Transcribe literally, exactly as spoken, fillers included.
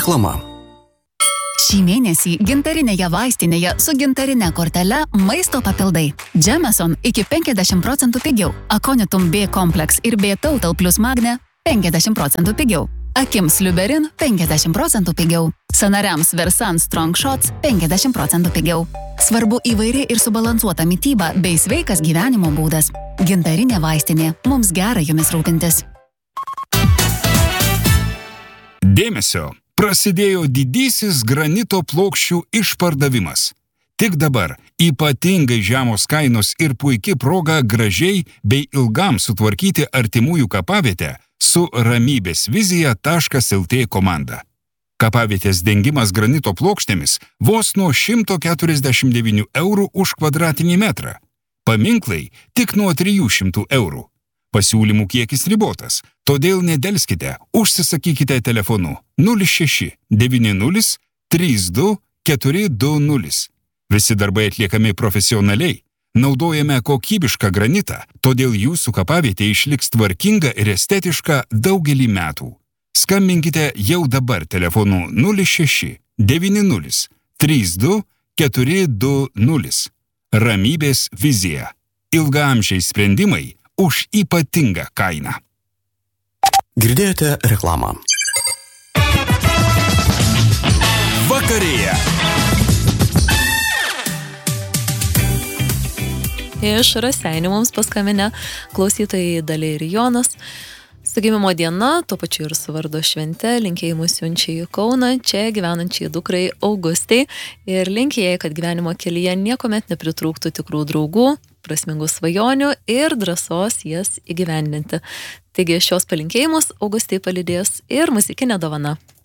Reklama. Šį mėnesį gintarinėje vaistinėje su gintarine kortele maisto papildai. Jameson iki penkiasdešimt procentų pigiau. Aconitum B kompleks ir B Total plus Magne penkiasdešimt procentų pigiau. Akims Liuberin penkiasdešimt procentų pigiau. Sanariams Versan Strong Shots penkiasdešimt procentų pigiau. Svarbu įvairi ir subalansuota mityba bei sveikas gyvenimo būdas. Gintarinė vaistinė. Mums gera jumis rūpintis. Dėmesio! Prasidėjo didysis granito plokščių išpardavimas. Tik dabar ypatingai žemos kainos ir puiki proga gražiai bei ilgam sutvarkyti artimųjų kapavietę su ramybės vizija taškas lt komanda. Kapavietės dengimas granito plokštėmis vos nuo šimto keturiasdešimt devynių eurų už kvadratinį metrą. Paminklai tik nuo trijų šimtų eurų. Pasiūlymų kiekis ribotas, todėl nedelskite, užsisakykite telefonu nulis šeši devyni nulis trys du keturi du nulis. Visi darbai atliekami profesionaliai, naudojame kokybišką granitą, todėl jūsų kapavietė išliks tvarkinga ir estetiška daugelį metų. Skambinkite jau dabar telefonu nulis šeši devyni nulis trys du keturi du nulis. Ramybės vizija. Ilgaamžiai sprendimai už ypatingą kainą. Girdėjote reklamą. Vakarėje. Iš Raseinių mums paskambinę klausytojai Dalia ir Jonas. Su gimimo diena, tuo pačiu ir su vardo švente, linkėjimus siunčia į Kauną, čia gyvenančiai dukrai Augustai ir linkėjai, kad gyvenimo kelyje niekuomet nepritrūktų tikrų draugų, prasmingų svajonių ir drąsos jas įgyvendinti. Taigi šios palinkėjimus Augustai palydės ir muzikinė dovana.